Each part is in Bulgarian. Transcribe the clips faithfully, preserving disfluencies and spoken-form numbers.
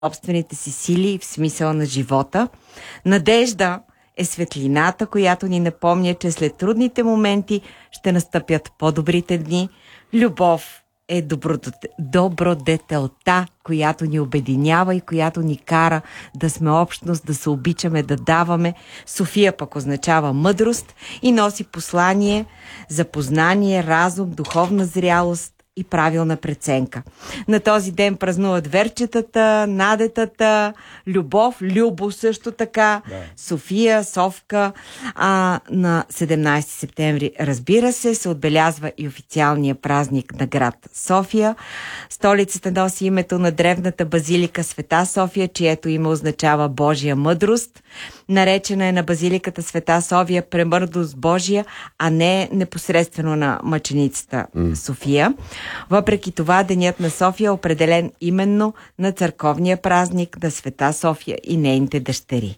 собствените си сили в смисъла на живота. Надежда е светлината, която ни напомня, че след трудните моменти ще настъпят по-добрите дни. Любов е добродетелта, която ни обединява и която ни кара да сме общност, да се обичаме, да даваме. София пък означава мъдрост и носи послание за познание, разум, духовна зрялост и правилна преценка. На този ден празнуват Верчетата, Надетата, Любов, Любо също така, да. София, Совка. А на седемнайсети септември, разбира се, се отбелязва и официалния празник на град София. Столицата носи името на древната базилика Света София, чието име означава Божия мъдрост. Наречена е на базиликата Света София премъдрост Божия, а не непосредствено на мъченицата mm. София. Въпреки това, денят на София е определен именно на църковния празник на Света София и нейните дъщери.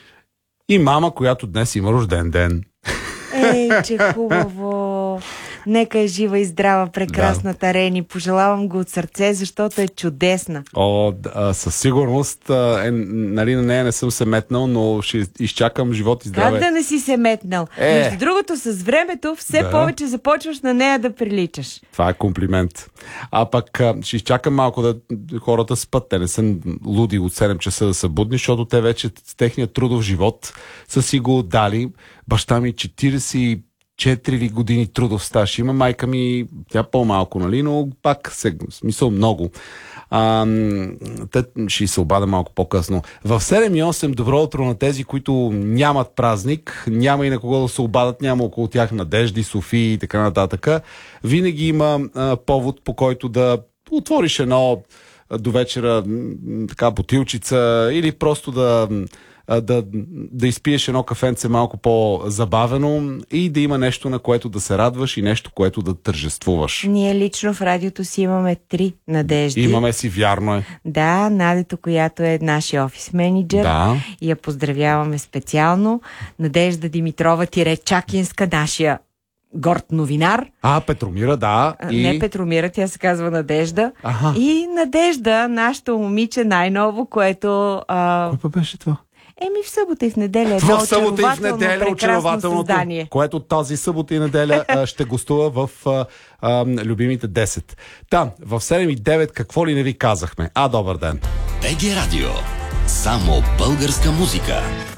И мама, която днес има рожден ден. Ей, че хубаво! Нека е жива и здрава прекрасната да. Рени. Пожелавам го от сърце, защото е чудесна. О, да, със сигурност. Е, нали, на нея не съм се метнал, но ще изчакам живот и здраве. Как да не си се метнал? Е. Между другото, с времето все да. повече започваш на нея да приличаш. Това е комплимент. А пък ще изчакам малко да хората спят. Те не са луди от седем часа да са будни, защото те вече с техния трудов живот са си го дали. Баща ми четирийсет и четири години трудов стаж има, майка ми тя по-малко, нали, но пак се, смисъл много. А, те ще се обада малко по-късно. В седем и осем добро утро на тези, които нямат празник, няма и на кого да се обадат, няма около тях надежди, Софии и така нататък. Винаги има а, повод, по който да отвориш едно до вечера така бутилчица или просто да Да, да изпиеш едно кафенце малко по-забавено и да има нещо, на което да се радваш и нещо, което да тържествуваш. Ние лично в радиото си имаме три надежди. Имаме си, вярно е. Да, Надето, която е нашия офис менеджер. Да. И я поздравяваме специално. Надежда Димитрова Чакинска, нашия горд новинар. А, Петромира, да. И... Не Петромира, тя се казва Надежда. Аха. И Надежда, нашето момиче най-ново, което... А... Кой па беше това? Еми в събота и в неделя е в събота и в неделя очарователното създание, което тази събота и неделя ще гостува в а, а, любимите десет. Там, в седем и девет какво ли не ви казахме? А, добър ден! БГ Радио. Само българска музика.